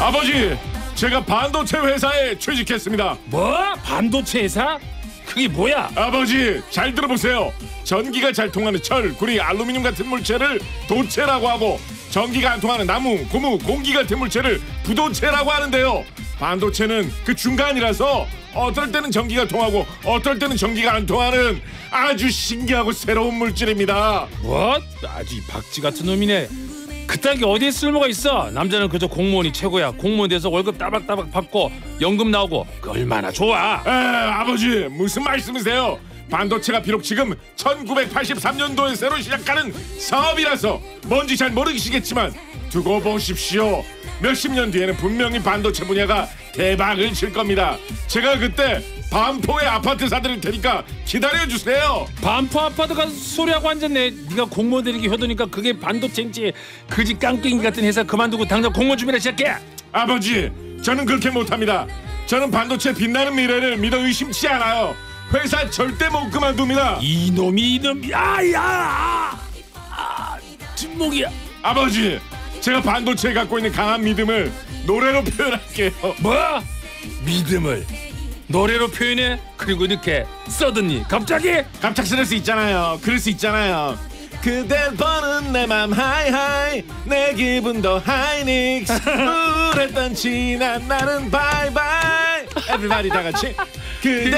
아버지, 제가 반도체 회사에 취직했습니다. 뭐? 반도체 회사? 그게 뭐야? 아버지, 잘 들어보세요. 전기가 잘 통하는 철, 구리, 알루미늄 같은 물체를 도체라고 하고, 전기가 안 통하는 나무, 고무, 공기 같은 물체를 부도체라고 하는데요. 반도체는 그 중간이라서 어떨 때는 전기가 통하고 어떨 때는 전기가 안 통하는 아주 신기하고 새로운 물질입니다. 뭐? 아주 박쥐 같은 놈이네. 그딴 게 어디에 쓸모가 있어? 남자는 그저 공무원이 최고야. 공무원 돼서 월급 따박따박 받고 연금 나오고 그 얼마나 좋아. 아버지, 무슨 말씀이세요? 반도체가 비록 지금 1983년도에 새로 시작하는 사업이라서 뭔지 잘 모르시겠지만 두고 보십시오. 몇십 년 뒤에는 분명히 반도체 분야가 대박을 칠 겁니다. 제가 그때 반포의 아파트 사드릴 테니까 기다려주세요. 반포 아파트 가서 소리하고 앉았네. 네가 공무원 되는 게 효도니까 그게 반도체인지 그지 깡깽이 같은 회사 그만두고 당장 공무원 준비나 시작해. 아버지, 저는 그렇게 못합니다. 저는 반도체 빛나는 미래를 믿어 의심치 않아요. 회사 절대 못 그만둡니다. 이놈이 야야 뒷목이야. 아버지, 제가 반도체에 갖고 있는 강한 믿음을 노래로 표현할게요. 뭐? 믿음을 노래로 표현해? 그리고 이렇게 써드니 갑자기? 갑작스럴 수 있잖아요. 그럴 수 있잖아요. 그댈 보는 내 맘 하이하이, 내 기분도 하이닉스, 우울했던 지난 날은 바이바이. 에브리바디 다 같이. 그댈